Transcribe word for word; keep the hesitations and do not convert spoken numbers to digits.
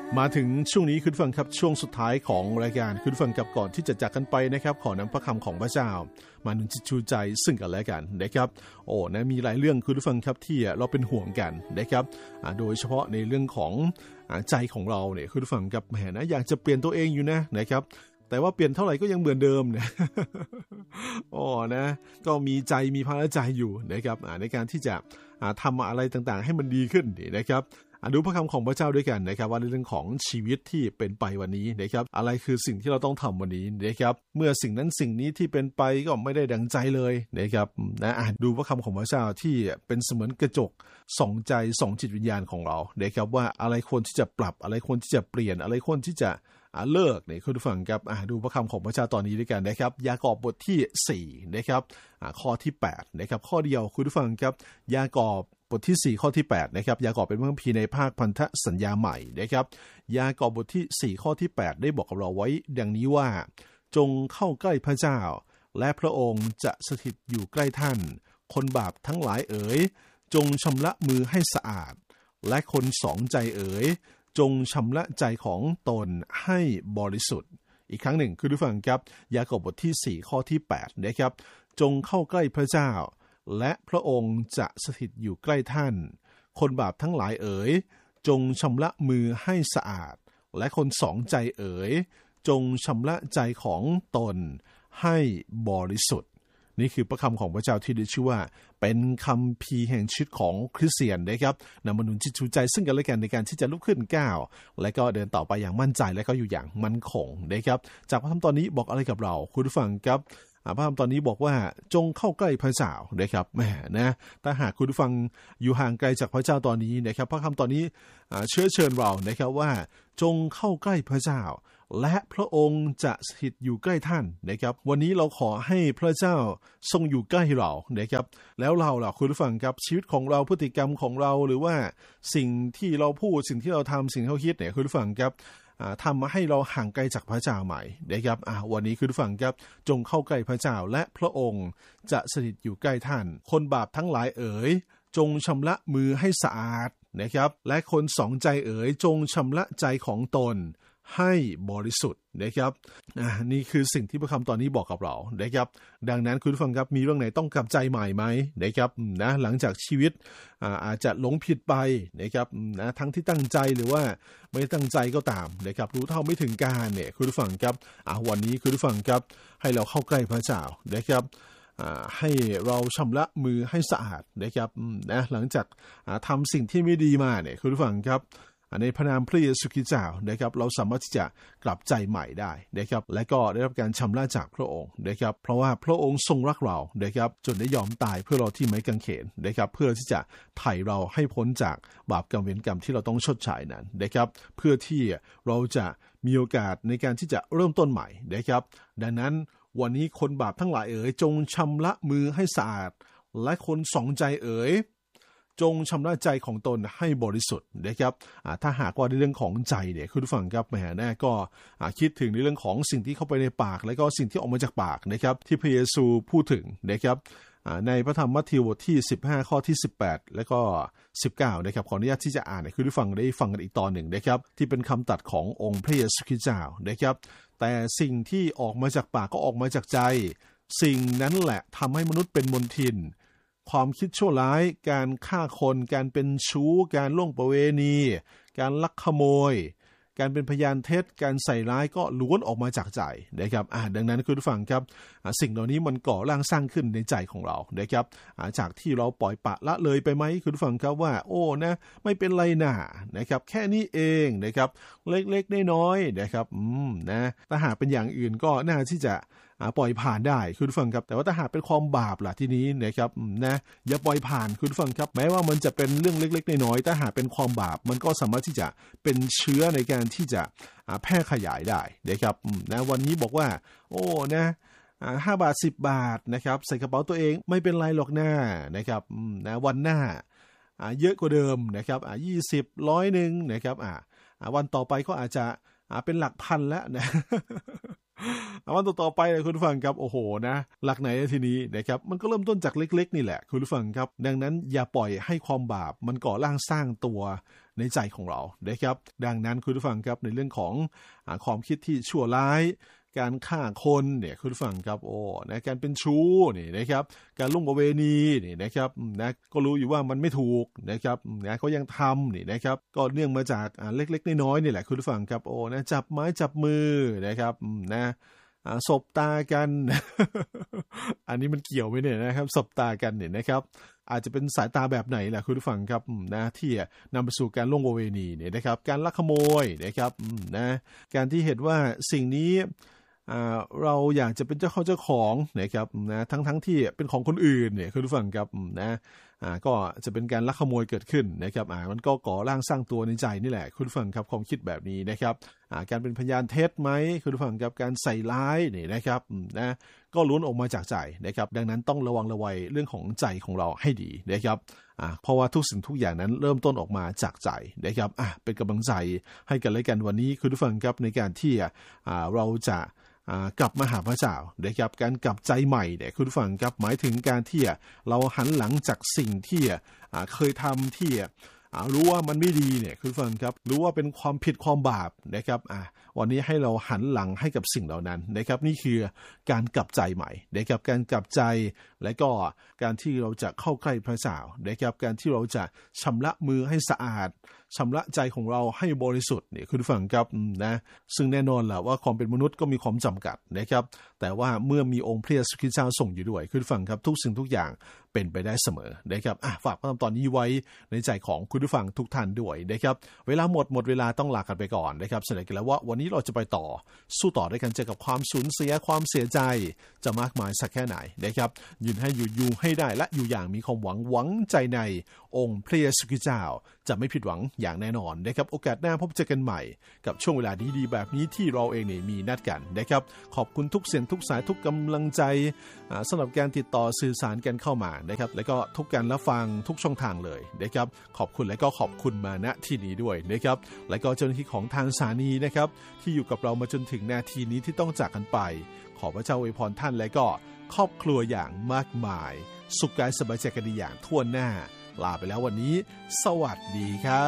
มาถึงช่วงนี้คุณฟังครับช่วงสุดท้ายของรายการคุณฟังกับก่อนที่จะจากกันไปนะครับขอนำพระคำของพระเจ้ามาหนุนจิตชูใจซึ่งกันและกันนะครับโอ้นะมีหลายเรื่องคุณฟังครับที่เราเป็นห่วงกันนะครับโดยเฉพาะในเรื่องของใจของเราเนี่ยคุณฟังกับแหมนะอยากจะเปลี่ยนตัวเองอยู่นะนะครับแต่ว่าเปลี่ยนเท่าไหร่ก็ยังเหมือนเดิมเนี่ยอ๋อนะก็มีใจมีภาระใจอยู่นะครับในการที่จะทำอะไรต่างๆให้มันดีขึ้นนะครับดูพระคำของพระเจ้าด้วยกันนะครับว่าในเรื่องของชีวิตที่เป็นไปวันนี้นะครับอะไรคือสิ่งที่เราต้องทำวันนี้นะครับเมื่อสิ่งนั้นสิ่งนี้ที่เป็นไปก็ไม่ได้ดังใจเลยนะครับนะอ่านดูพระคำของพระเจ้าที่เป็นเสมือนกระจกส่องใจส่องจิตวิญญาณของเรานะครับว่าอะไรควรที่จะปรับอะไรควรที่จะเปลี่ยนอะไรควรที่จะเลิกเนี่ยคุณผู้ฟังครับดูพระคำของพระเจ้าตอนนี้ด้วยกันนะครับยากอบบทที่สี่นะครับข้อที่แปดนะครับข้อเดียวคุณผู้ฟังครับยากอบบทที่สี่ข้อที่แปดนะครับยากอบเป็นพระคัมภีร์ในภาคพันธสัญญาใหม่นะครับยากอบบทที่สี่ข้อที่แปดได้บอกกับเราไว้ดังนี้ว่าจงเข้าใกล้พระเจ้าและพระองค์จะสถิตอยู่ใกล้ท่านคนบาปทั้งหลายเอ๋ยจงชำระมือให้สะอาดและคนสองใจเอ๋ยจงชำระใจของตนให้บริสุทธิ์อีกครั้งหนึ่งคือทุกฝั่งครับยากอบบทที่สี่ข้อที่แปดนะครับจงเข้าใกล้พระเจ้าและพระองค์จะสถิตอยู่ใกล้ท่านคนบาปทั้งหลายเอ๋ยจงชำระมือให้สะอาดและคนสองใจเอ๋ยจงชำระใจของตนให้บริสุทธิ์นี่คือพระคำของพระเจ้าที่ได้ชื่อว่าเป็นคำพีแห่งชีวิตของคริสเตียนนะครับนำมาหนุนจิตชูใจซึ่งกันและกันในการที่จะลุกขึ้นก้าวและก็เดินต่อไปอย่างมั่นใจและก็อยู่อย่างมั่นคงนะครับจากพระคำตอนนี้บอกอะไรกับเราคุณผู้ฟังครับพระคำตอนนี้บอกว่าจงเข้าใกล้พระเจ้านะครับแหมนะถ้าหากคุณผู้ฟังอยู่ห่างไกลจากพระเจ้าตอนนี้นะครับพระคำตอนนี้เชื้อเชิญเรานะครับว่าจงเข้าใกล้พระเจ้าและพระองค์จะสถิตอยู่ใกล้ท่านนะครับวันนี้เราขอให้พระเจ้าทรงอยู่ใกล้เรานะครับแล้วเราล่ะคุณผู้ฟังครับชีวิตของเราพฤติกรรมของเราหรือว่าสิ่งที่เราพูดสิ่งที่เราทำสิ่งที่เราคิดเนี่ยคุณผู้ฟังครับทำมาให้เราห่างไกลจากพระเจ้าใหม่นะครับวันนี้คุณผู้ฟังครับจงเข้าใกล้พระเจ้าและพระองค์จะสถิตอยู่ใกล้ท่านคนบาปทั้งหลายเอ๋ยจงชำระมือให้สะอาดนะครับและคนสองใจเอ๋ยจงชำระใจของตนให้บริสุทธิ์นะครับนี่คือสิ่งที่พระคำตอนนี้บอกกับเรานะครับดังนั้นคุณผู้ฟังครับมีเรื่องไหนต้องกลับใจใหม่ไหมนะครับนะหลังจากชีวิต อา, อาจจะหลงผิดไปนะครับนะทั้งที่ตั้งใจหรือว่าไม่ตั้งใจก็ตามนะครับรู้เท่าไม่ถึงการเนี่ยคุณผู้ฟังครับวันนี้คุณผู้ฟังครับให้เราเข้าใกล้พระเจ้านะครับให้เราชำระมือให้สะอาดนะครับนะหลังจากทำสิ่งที่ไม่ดีมาเนี่ยคุณผู้ฟังครับในพระนามพระเยซูคริสต์เจ้านะครับเราสามารถที่จะกลับใจใหม่ได้นะครับและก็ได้รับการชำระจากพระองค์นะครับเพราะว่าพระองค์ทรงรักเรานะครับจนได้ยอมตายเพื่อเราที่ไม้กางเขนนะครับเพื่อที่จะไถ่เราให้พ้นจากบาปกรรมเวรกรรมที่เราต้องชดใช้นั้นนะครับเพื่อที่เราจะมีโอกาสในการที่จะเริ่มต้นใหม่นะครับดังนั้นวันนี้คนบาปทั้งหลายเอ๋ยจงชำระมือให้สะอาดและคนสองใจเอ๋ยจงชำระใจของตนให้บริสุทธิ์นะครับถ้าหากว่าในเรื่องของใจเนี่ยคุณผู้ฟังครับแหมแน่ก็คิดถึงในเรื่องของสิ่งที่เข้าไปในปากและก็สิ่งที่ออกมาจากปากนะครับที่พระเยซูพูดถึงนะครับในพระธรรมมัทธิวบทที่สิบห้าข้อที่สิบแปดและก็สิบเก้านะครับขออนุญาตที่จะอ่านให้คุณผู้ฟังได้ฟังกันอีกตอนหนึ่งนะครับที่เป็นคำตัดขององค์พระเยซูคริสต์เจ้านะครับแต่สิ่งที่ออกมาจากปากก็ออกมาจากใจสิ่งนั้นแหละทำให้มนุษย์เป็นมลทินความคิดชั่วร้ายการฆ่าคนการเป็นชู้การล่วงประเวณีการลักขโมยการเป็นพยานเท็จการใส่ร้ายก็ล้วนออกมาจากใจนะครับดังนั้นคุณผู้ฟังครับสิ่งเหล่านี้มันก่อร่างสร้างขึ้นในใจของเรานะครับจากที่เราปล่อยปละละเลยไปไหมคุณผู้ฟังครับว่าโอ้นะไม่เป็นไรน่านะครับแค่นี้เองนะครับเล็กๆน้อยๆนะครับอืมนะถ้าหากเป็นอย่างอื่นก็น่าที่จะปล่อยผ่านได้คุณผู้ฟังครับแต่ว่าถ้าหากเป็นความบาปล่ะที่นี้นะครับนะอย่าปล่อยผ่านคุณผู้ฟังครับแม้ว่ามันจะเป็นเรื่องเล็กๆน้อยๆถ้าหากเป็นความบาปมันก็สามารถที่จะเป็นเชื้อในการที่จะแพร่ขยายได้นะครับนะวันนี้บอกว่าโอ้นะห้าบาทสิบบาทนะครับใส่กระเป๋าตัวเองไม่เป็นไรหรอกหน้านะครับนะวันหน้าเยอะกว่าเดิมนะครับยี่สิบร้อยหนึ่งนะครับวันต่อไปก็อาจจะเป็นหลักพันแล้วนะเอาวันต่อๆไปเลยคุณผู้ฟังครับโอ้โหนะหลักไหนทีนี้นะครับมันก็เริ่มต้นจากเล็กๆนี่แหละคุณผู้ฟังครับดังนั้นอย่าปล่อยให้ความบาปมันก่อร่างสร้างตัวในใจของเรานะครับดังนั้นคุณผู้ฟังครับในเรื่องของอ่าความคิดที่ชั่วร้ายการฆ่าคนเนี่ยคุณผู้ฟังครับโอ้นะการเป็นชู้นี่นะครับการล่วงประเวณีนี่นะครับนะก็รู้อยู่ว่ามันไม่ถูกนะครับนะเขายังทำนี่นะครับก็เนื่องมาจากอ่าเล็กๆน้อยๆนี่แหละคุณผู้ฟังครับโอ้นะจับไม้จับมือนะครับนะอ่าสบตากัน อันนี้มันเกี่ยวไหมเนี่ยนะครับสบตากันเนี่ยนะครับอาจจะเป็นสายตาแบบไหนล่ะคุณผู้ฟังครับนะที่นำไปสู่การล่วงประเวณีเนี่ยนะครับการลักขโมยนะครับนะการที่เห็นว่าสิ่งนี้เราอยากจะเป็นเจ้าของเจ้าของนะครับนะทั้งทั้งที่เป็นของคนอื่นเนี่ยคุณผู้ฟังครับนะก็จะเป็นการลักขโมยเกิดขึ้นนะครับมันก็ก่อร่างสร้างตัวในใจนี่แหละคุณผู้ฟังครับความคิดแบบนี้นะครับการเป็นพยานเท็จไหมคุณผู้ฟังครับการใส่ร้ายนี่นะครับนะก็ล้วนออกมาจากใจนะครับดังนั้นต้องระวังระวัยเรื่องของใจของเราให้ดีนะครับเพราะว่าทุกสิ่งทุกอย่างนั้นเริ่มต้นออกมาจากใจนะครับเป็นกำลังใจให้กันและกันวันนี้คุณผู้ฟังครับในการที่เราจะกลับมาหาพระเจ้านะครับการกลับใจใหม่เนี่ยคุณผู้ฟังครับหมายถึงการที่เราหันหลังจากสิ่งที่เคยทำที่รู้ว่ามันไม่ดีเนี่ยคุณผู้ฟังครับรู้ว่าเป็นความผิดความบาปนะครับวันนี้ให้เราหันหลังให้กับสิ่งเหล่านั้นนะครับนี่คือการกลับใจใหม่นะครับการกลับใจและก็การที่เราจะเข้าใกล้พระเจ้านะครับการที่เราจะชำระมือให้สะอาดชำระใจของเราให้บริสุทธิ์เนี่ยคุณผู้ฟังครับนะซึ่งแน่นอนแหละว่าความเป็นมนุษย์ก็มีความจำกัดนะครับแต่ว่าเมื่อมีองค์พระเยซูคริสต์เจ้าส่งอยู่ด้วยคุณผู้ฟังครับทุกสิ่งทุกอย่างเป็นไปได้เสมอนะครับฝากตอนนี้ไว้ในใจของคุณผู้ฟังทุกท่านด้วยนะครับเวลาหมดหมดเวลาต้องลากันไปก่อนนะครับแสดงกันแล้วว่าวันนี้เราจะไปต่อสู้ต่อด้วยกันเจอกับความสูญเสียความเสียใจจะมากมายสักแค่ไหนนะครับยืนให้อยู่อยู่ให้ได้และอยู่อย่างมีความหวังหวังใจในองค์พระเยซูคริสต์เจ้าจะไม่ผิดหวังอย่างแน่นอนนะครับโอกาสหน้าพบเจอกันใหม่กับช่วงเวลาดีๆแบบนี้ที่เราเองเนี่ยมีนัดกันนะครับขอบคุณทุกเสียงทุกสายทุกกำลังใจสำหรับการติดต่อสื่อสารกันเข้ามานะครับและก็ทุกการรับฟังทุกช่องทางเลยนะครับขอบคุณและก็ขอบคุณมาณที่นี้ด้วยนะครับและก็เจ้าหน้าที่ของทางสถานีนะครับที่อยู่กับเรามาจนถึงนาทีนี้ที่ต้องจากกันไปขอพระเจ้าอวยพรท่านและก็ครอบครัวอย่างมากมายสุขกายสบายใจกันดีอย่างทั่วหน้าลาไปแล้ววันนี้สวัสดีครับ